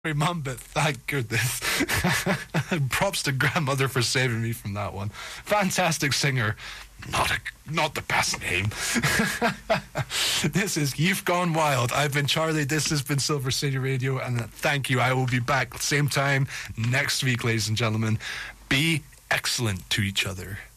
Mum, but thank goodness. Props to grandmother for saving me from that one. Fantastic singer. Not the best name. This is You've Gone Wild. I've been Charlie. This has been Silver City Radio, and thank you. I will be back same time next week, ladies and gentlemen. Be excellent to each other.